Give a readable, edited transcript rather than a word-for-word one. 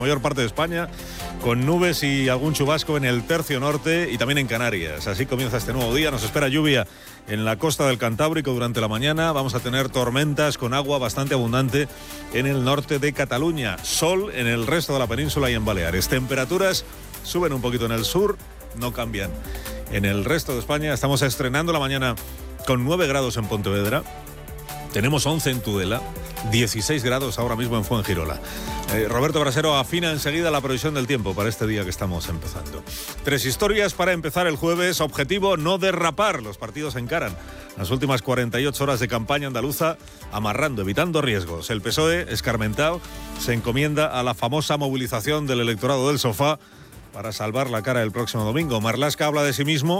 Mayor parte de España, con nubes y algún chubasco en el tercio norte y también en Canarias. Así comienza este nuevo día. Nos espera lluvia en la costa del Cantábrico durante la mañana. Vamos a tener tormentas con agua bastante abundante en el norte de Cataluña. Sol en el resto de la península y en Baleares. Temperaturas suben un poquito en el sur, no cambian. En el resto de España estamos estrenando la mañana con 9 grados en Pontevedra. Tenemos 11 en Tudela, 16 grados ahora mismo en Fuengirola. Roberto Brasero afina enseguida la previsión del tiempo para este día que estamos empezando. 3 historias para empezar el jueves. Objetivo: no derrapar. Los partidos encaran las últimas 48 horas de campaña andaluza amarrando, evitando riesgos. El PSOE, escarmentado, se encomienda a la famosa movilización del electorado del sofá para salvar la cara el próximo domingo. Marlaska habla de sí mismo